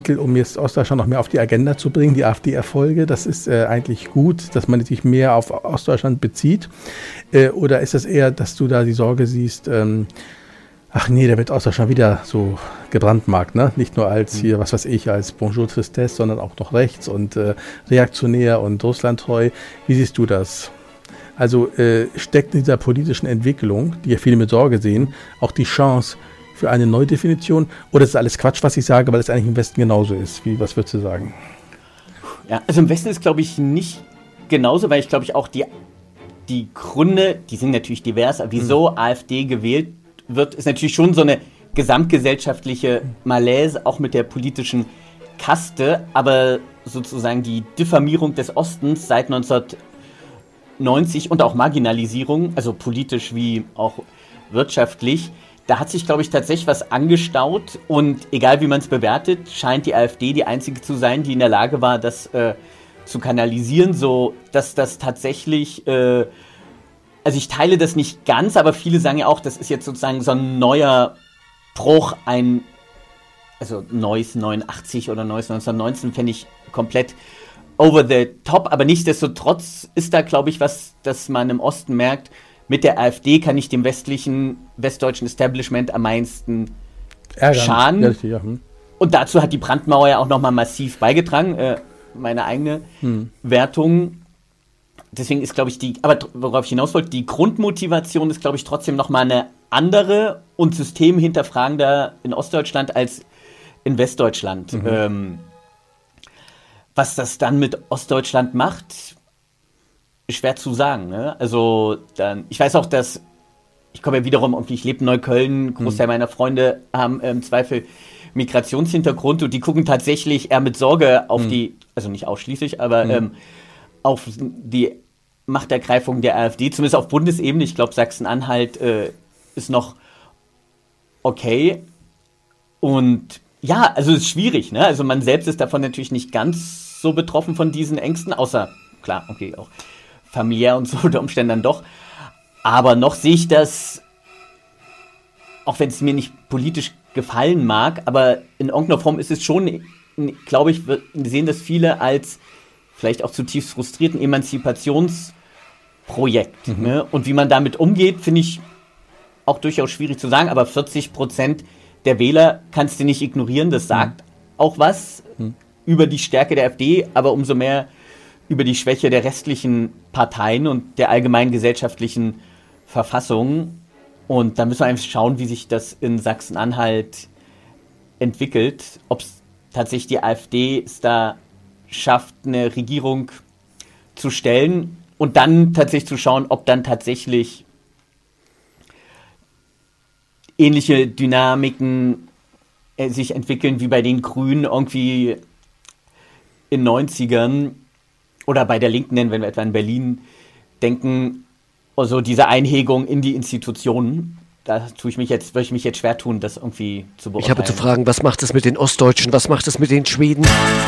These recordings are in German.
um jetzt Ostdeutschland noch mehr auf die Agenda zu bringen, die AfD-Erfolge, das ist eigentlich gut, dass man sich mehr auf Ostdeutschland bezieht? Oder ist es eher, dass du da die Sorge siehst, ach nee, da wird Ostdeutschland wieder so gebrandmarkt, ne? Nicht nur als hier, was weiß ich, als Bonjour Tristesse, sondern auch noch rechts und reaktionär und russlandtreu. Wie siehst du das? Also steckt in dieser politischen Entwicklung, die ja viele mit Sorge sehen, auch die Chance für eine Neudefinition? Oder ist das alles Quatsch, was ich sage, weil es eigentlich im Westen genauso ist? Was würdest du sagen? Ja, also im Westen ist, glaube ich, nicht genauso, weil ich glaube, auch die Gründe, die sind natürlich divers, aber wieso AfD gewählt wird, ist natürlich schon so eine gesamtgesellschaftliche Malaise, auch mit der politischen Kaste, aber sozusagen die Diffamierung des Ostens seit 1990 und auch Marginalisierung, also politisch wie auch wirtschaftlich, da hat sich, glaube ich, tatsächlich was angestaut und egal wie man es bewertet, scheint die AfD die einzige zu sein, die in der Lage war, das zu kanalisieren, so dass das tatsächlich, also ich teile das nicht ganz, aber viele sagen ja auch, das ist jetzt sozusagen so ein neuer Bruch, also neues 89 oder neues 1919 fände ich komplett over the top, aber nichtsdestotrotz ist da, glaube ich, was, das man im Osten merkt, mit der AfD kann ich dem westdeutschen Establishment am meisten schaden. Ja. Und dazu hat die Brandmauer ja auch nochmal massiv beigetragen, meine eigene Wertung. Deswegen ist, glaube ich, aber worauf ich hinaus wollte, die Grundmotivation ist, glaube ich, trotzdem nochmal eine andere und systemhinterfragender in Ostdeutschland als in Westdeutschland. Was das dann mit Ostdeutschland macht, schwer zu sagen, ne? Also ich weiß auch, dass ich komme ja wiederum, ich lebe in Neukölln, Großteil meiner Freunde haben im Zweifel Migrationshintergrund und die gucken tatsächlich eher mit Sorge auf die, also nicht ausschließlich, aber auf die Machtergreifung der AfD, zumindest auf Bundesebene. Ich glaube, Sachsen-Anhalt ist noch okay. Und ja, also es ist schwierig, ne? Also man selbst ist davon natürlich nicht ganz so betroffen von diesen Ängsten, außer, klar, okay, auch familiär und so unter Umständen dann doch. Aber noch sehe ich das, auch wenn es mir nicht politisch gefallen mag, aber in irgendeiner Form ist es schon, glaube ich, sehen das viele als vielleicht auch zutiefst frustrierten Emanzipationsprojekt. Ne? Und wie man damit umgeht, finde ich auch durchaus schwierig zu sagen, aber 40% der Wähler kannst du nicht ignorieren, das sagt auch was über die Stärke der AfD, aber umso mehr über die Schwäche der restlichen Parteien und der allgemeinen gesellschaftlichen Verfassung. Und da müssen wir einfach schauen, wie sich das in Sachsen-Anhalt entwickelt, ob es tatsächlich die AfD es da schafft, eine Regierung zu stellen und dann tatsächlich zu schauen, ob dann tatsächlich ähnliche Dynamiken sich entwickeln wie bei den Grünen irgendwie in 90ern oder bei der Linken, wenn wir etwa in Berlin denken, also diese Einhegung in die Institutionen. Da würde ich mich jetzt schwer tun, das irgendwie zu beurteilen. Ich habe zu fragen, was macht es mit den Ostdeutschen, was macht es mit den Schweden?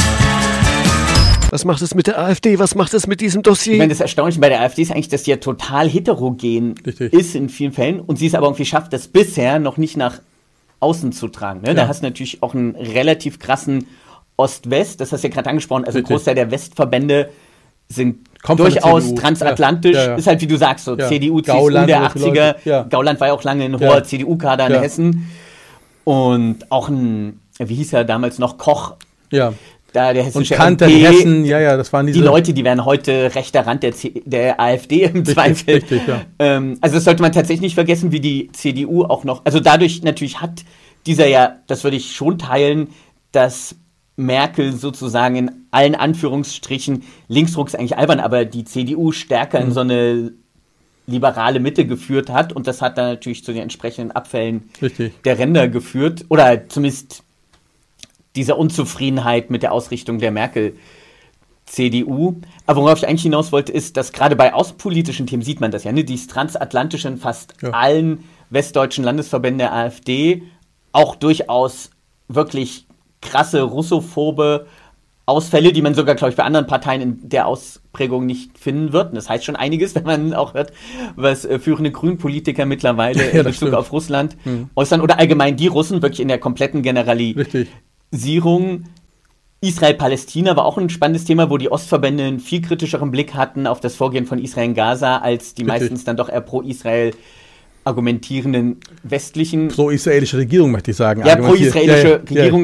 Was macht es mit der AfD? Was macht es mit diesem Dossier? Ich meine, das Erstaunliche bei der AfD ist eigentlich, dass sie ja total heterogen ist in vielen Fällen und sie es aber irgendwie schafft, das bisher noch nicht nach außen zu tragen. Ne? Ja. Da hast du natürlich auch einen relativ krassen Ost-West, das hast du ja gerade angesprochen, also ein Großteil der Westverbände sind durchaus transatlantisch, ist halt wie du sagst, so CDU, CSU der 80er, Gauland war ja auch lange ein hoher CDU-Kader in Hessen und auch wie hieß er damals noch, Koch, der hessische MP, Hessen, das waren die Leute, die wären heute rechter Rand der AfD im Zweifel. Richtig, also das sollte man tatsächlich nicht vergessen, wie die CDU auch noch, also dadurch natürlich hat dieser das würde ich schon teilen, dass Merkel sozusagen in allen Anführungsstrichen, Linksruck ist eigentlich albern, aber die CDU stärker in so eine liberale Mitte geführt hat und das hat dann natürlich zu den entsprechenden Abfällen der Ränder geführt oder zumindest dieser Unzufriedenheit mit der Ausrichtung der Merkel-CDU. Aber worauf ich eigentlich hinaus wollte, ist, dass gerade bei außenpolitischen Themen sieht man das ja, ne? Dieses Transatlantische in fast allen westdeutschen Landesverbänden der AfD auch durchaus wirklich krasse russophobe Ausfälle, die man sogar, glaube ich, bei anderen Parteien in der Ausprägung nicht finden wird. Und das heißt schon einiges, wenn man auch hört, was führende Grünpolitiker mittlerweile in Bezug auf Russland äußern oder allgemein die Russen wirklich in der kompletten Generalisierung. Israel-Palästina war auch ein spannendes Thema, wo die Ostverbände einen viel kritischeren Blick hatten auf das Vorgehen von Israel in Gaza, als die meistens dann doch eher pro Israel argumentierenden westlichen... Pro-israelische Regierung, möchte ich sagen. Ja, pro-israelische Regierung.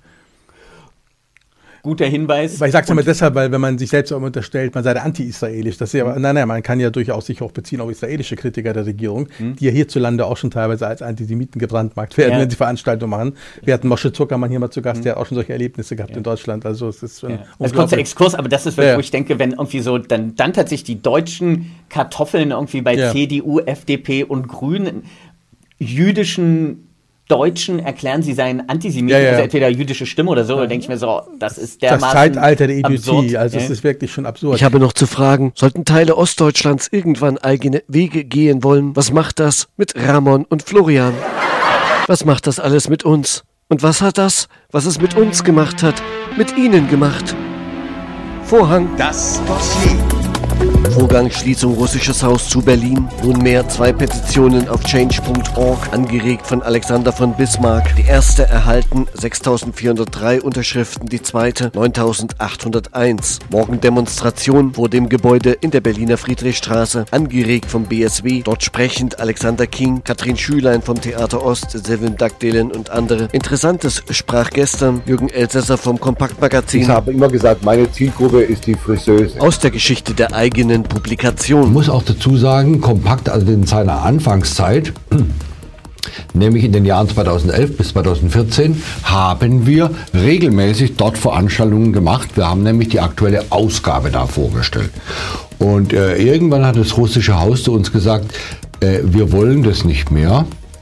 Guter Hinweis. Weil ich sage es immer deshalb, weil wenn man sich selbst auch unterstellt, man sei da anti-israelisch. Das ist ja, nein, man kann ja durchaus sich auch beziehen auf israelische Kritiker der Regierung, die ja hierzulande auch schon teilweise als Antisemiten gebrandmarkt werden, wenn sie Veranstaltungen machen. Wir hatten Moshe Zuckermann hier mal zu Gast, der hat auch schon solche Erlebnisse gehabt in Deutschland. Also es ist als kurzer Exkurs, aber das ist wirklich, wo ich denke, wenn irgendwie so dann tatsächlich die deutschen Kartoffeln irgendwie bei CDU, FDP und Grünen jüdischen Deutschen erklären, sie seien Antisemiten, also entweder jüdische Stimme oder so, da denke ich mir so, das ist dermaßen das Zeitalter der Idiotie, absurd. Also es ist wirklich schon absurd. Ich habe noch zu fragen, sollten Teile Ostdeutschlands irgendwann eigene Wege gehen wollen, was macht das mit Ramon und Florian? Was macht das alles mit uns? Und was hat das, was es mit uns gemacht hat, mit ihnen gemacht? Vorhang. Das Dossier. Vorgangsschließung russisches Haus zu Berlin. Nunmehr 2 Petitionen auf change.org, angeregt von Alexander von Bismarck. Die erste erhalten 6.403 Unterschriften, die zweite 9.801. Morgen Demonstration vor dem Gebäude in der Berliner Friedrichstraße, angeregt vom BSW. Dort sprechend Alexander King, Katrin Schülein vom Theater Ost, Sevim Dagdelen und andere. Interessantes sprach gestern Jürgen Elsässer vom Kompaktmagazin. Ich habe immer gesagt, meine Zielgruppe ist die Friseuse. Aus der Geschichte der eigenen Publikation. Ich muss auch dazu sagen, Kompakt, also in seiner Anfangszeit, nämlich in den Jahren 2011 bis 2014, haben wir regelmäßig dort Veranstaltungen gemacht. Wir haben nämlich die aktuelle Ausgabe da vorgestellt. Und irgendwann hat das russische Haus zu uns gesagt, wir wollen das nicht mehr.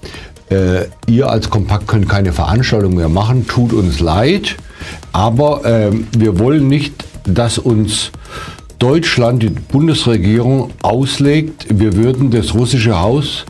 Ihr als Kompakt könnt keine Veranstaltung mehr machen, tut uns leid, aber wir wollen nicht, dass uns Deutschland, die Bundesregierung, auslegt, wir würden das russische Haus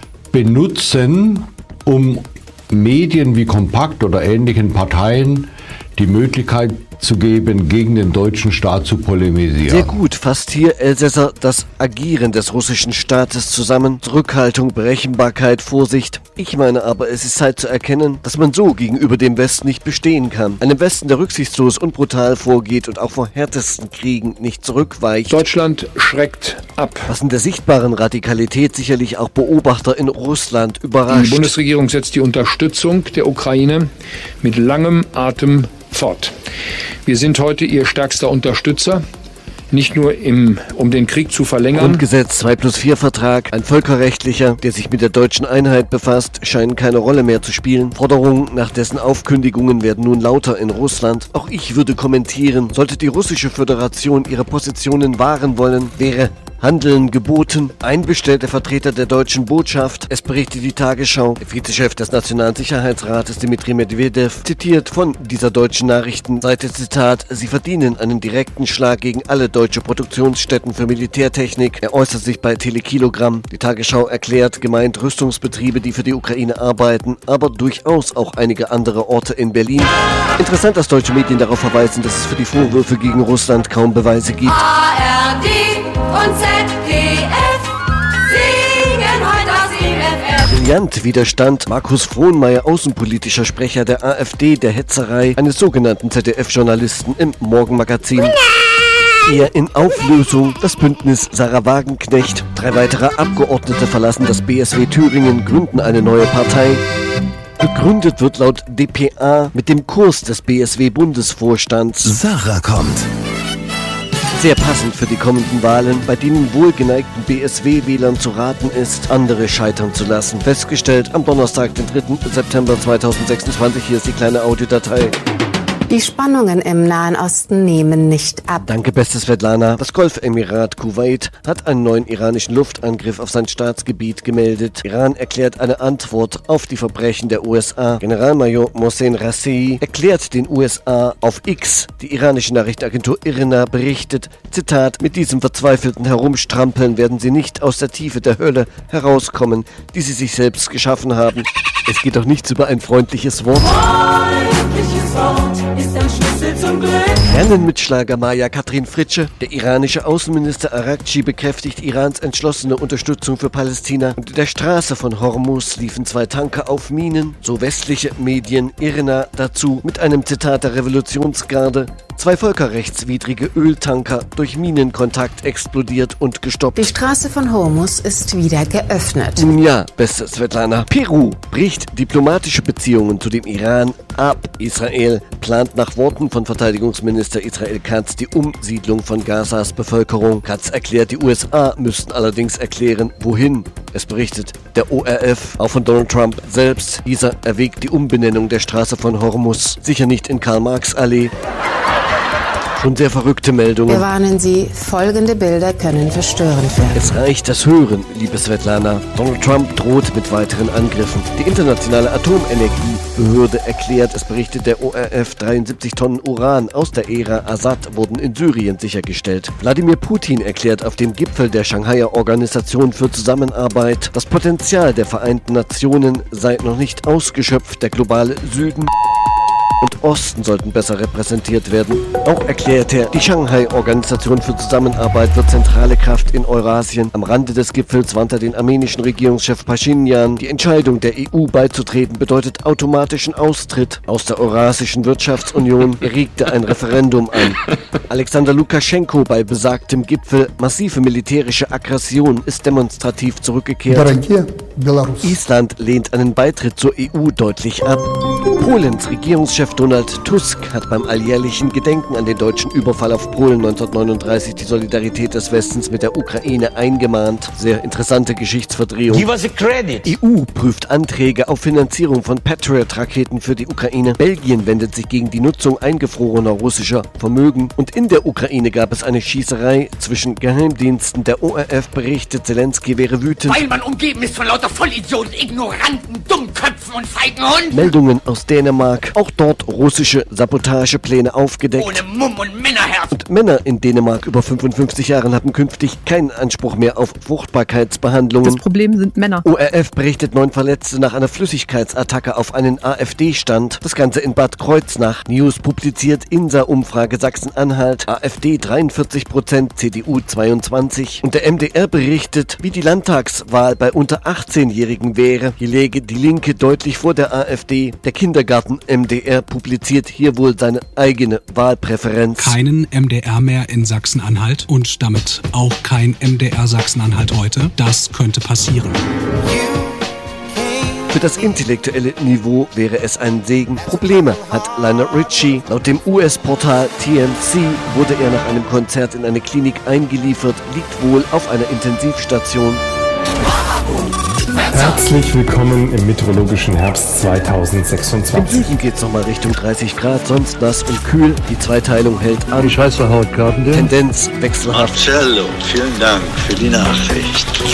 benutzen, um Medien wie Kompakt oder ähnlichen Parteien die Möglichkeit zu geben, gegen den deutschen Staat zu polemisieren. Sehr gut fasst hier Elsässer das Agieren des russischen Staates zusammen. Zurückhaltung, Berechenbarkeit, Vorsicht. Ich meine aber, es ist Zeit zu erkennen, dass man so gegenüber dem Westen nicht bestehen kann. Einem Westen, der rücksichtslos und brutal vorgeht und auch vor härtesten Kriegen nicht zurückweicht. Deutschland schreckt ab. Was in der sichtbaren Radikalität sicherlich auch Beobachter in Russland überrascht. Die Bundesregierung setzt die Unterstützung der Ukraine mit langem Atem fort. Wir sind heute ihr stärkster Unterstützer, nicht nur um den Krieg zu verlängern. Grundgesetz 2+4 Vertrag, ein völkerrechtlicher, der sich mit der deutschen Einheit befasst, scheinen keine Rolle mehr zu spielen. Forderungen nach dessen Aufkündigungen werden nun lauter in Russland. Auch ich würde kommentieren, sollte die russische Föderation ihre Positionen wahren wollen, wäre Handeln geboten. Ein bestellter Vertreter der deutschen Botschaft, es berichtet die Tagesschau, der Vizechef des Nationalen Sicherheitsrates Dmitri Medvedev, zitiert von dieser deutschen Nachrichtenseite, Zitat, sie verdienen einen direkten Schlag gegen alle deutsche Produktionsstätten für Militärtechnik. Er äußert sich bei Telekilogramm. Die Tagesschau erklärt, gemeint Rüstungsbetriebe, die für die Ukraine arbeiten, aber durchaus auch einige andere Orte in Berlin. Interessant, dass deutsche Medien darauf verweisen, dass es für die Vorwürfe gegen Russland kaum Beweise gibt. ARD und ZDF singen heute aus IFF. Brillant widerstand Markus Frohnmeier, außenpolitischer Sprecher der AfD, der Hetzerei eines sogenannten ZDF-Journalisten im Morgenmagazin. Eher in Auflösung das Bündnis Sarah Wagenknecht. 3 weitere Abgeordnete verlassen das BSW Thüringen, gründen eine neue Partei. Begründet wird laut dpa mit dem Kurs des BSW-Bundesvorstands. Sarah kommt. Sehr passend für die kommenden Wahlen, bei denen wohlgeneigten BSW-Wählern zu raten ist, andere scheitern zu lassen. Festgestellt am Donnerstag, den 3. September 2026. Hier ist die kleine Audiodatei. Die Spannungen im Nahen Osten nehmen nicht ab. Danke, beste Svetlana. Das Golfemirat Kuwait hat einen neuen iranischen Luftangriff auf sein Staatsgebiet gemeldet. Iran erklärt eine Antwort auf die Verbrechen der USA. Generalmajor Mohsen Rassei erklärt den USA auf X. Die iranische Nachrichtenagentur IRNA berichtet, Zitat, mit diesem verzweifelten Herumstrampeln werden sie nicht aus der Tiefe der Hölle herauskommen, die sie sich selbst geschaffen haben. Es geht doch nichts über ein freundliches Wort. Freundliches Wort ist ein Schlüssel zum Glück. Sternenmitschlager Maja Katrin Fritsche. Der iranische Außenminister Araghchi bekräftigt Irans entschlossene Unterstützung für Palästina. Und in der Straße von Hormuz liefen 2 Tanker auf Minen, so westliche Medien. IRNA dazu mit einem Zitat der Revolutionsgarde: 2 völkerrechtswidrige Öltanker durch Minenkontakt explodiert und gestoppt. Die Straße von Hormuz ist wieder geöffnet. Nun ja, beste Svetlana. Peru bricht diplomatische Beziehungen zu dem Iran ab. Israel plant nach Worten von Verteidigungsminister Israel Katz die Umsiedlung von Gazas Bevölkerung. Katz erklärt, die USA müssten allerdings erklären, wohin. Es berichtet der ORF. Auch von Donald Trump selbst. Dieser erwägt die Umbenennung der Straße von Hormuz. Sicher nicht in Karl-Marx-Allee. Schon sehr verrückte Meldungen. Wir warnen Sie, folgende Bilder können verstörend werden. Es reicht das Hören, liebe Svetlana. Donald Trump droht mit weiteren Angriffen. Die internationale Atomenergiebehörde erklärt, es berichtet der ORF, 73 Tonnen Uran aus der Ära Assad wurden in Syrien sichergestellt. Wladimir Putin erklärt auf dem Gipfel der Shanghaier Organisation für Zusammenarbeit, das Potenzial der Vereinten Nationen sei noch nicht ausgeschöpft. Der globale Süden und Osten sollten besser repräsentiert werden. Auch erklärt er, die Shanghai-Organisation für Zusammenarbeit wird zentrale Kraft in Eurasien. Am Rande des Gipfels warnte er den armenischen Regierungschef Pashinyan. Die Entscheidung der EU beizutreten bedeutet automatischen Austritt aus der Eurasischen Wirtschaftsunion. Er regte ein Referendum an. Alexander Lukaschenko bei besagtem Gipfel: massive militärische Aggression ist demonstrativ zurückgekehrt. Island lehnt einen Beitritt zur EU deutlich ab. Polens Regierungschef Donald Tusk hat beim alljährlichen Gedenken an den deutschen Überfall auf Polen 1939 die Solidarität des Westens mit der Ukraine eingemahnt. Sehr interessante Geschichtsverdrehung. Give us a credit. EU prüft Anträge auf Finanzierung von Patriot-Raketen für die Ukraine. Belgien wendet sich gegen die Nutzung eingefrorener russischer Vermögen. Und in der Ukraine gab es eine Schießerei zwischen Geheimdiensten. Der ORF berichtet, Zelensky wäre wütend, Weil man umgeben ist von lauter Vollidioten, Ignoranten, Dummköpfen und Feigenhunden. Meldungen aus Dänemark. Auch dort russische Sabotagepläne aufgedeckt. Ohne Mumm und Männerherz. Und Männer in Dänemark über 55 Jahren haben künftig keinen Anspruch mehr auf Fruchtbarkeitsbehandlungen. Das Problem sind Männer. ORF berichtet 9 Verletzte nach einer Flüssigkeitsattacke auf einen AfD-Stand. Das Ganze in Bad Kreuznach. News publiziert INSA-Umfrage Sachsen-Anhalt. AfD 43%, CDU 22%. Und der MDR berichtet, wie die Landtagswahl bei unter 18-Jährigen wäre. Hier läge die Linke deutlich vor der AfD. Der Kindergarten MDR publiziert hier wohl seine eigene Wahlpräferenz. Keinen MDR mehr in Sachsen-Anhalt und damit auch kein MDR Sachsen-Anhalt heute. Das könnte passieren. Für das intellektuelle Niveau wäre es ein Segen. Probleme hat Lionel Richie. Laut dem US-Portal TMZ wurde er nach einem Konzert in eine Klinik eingeliefert, liegt wohl auf einer Intensivstation. Herzlich willkommen im meteorologischen Herbst 2026. Im Süden geht's nochmal Richtung 30 Grad, sonst nass und kühl. Die Zweiteilung hält an. Die Scheiße Hautkarten. Tendenz wechselhaft. Marcello, vielen Dank für die Nachricht.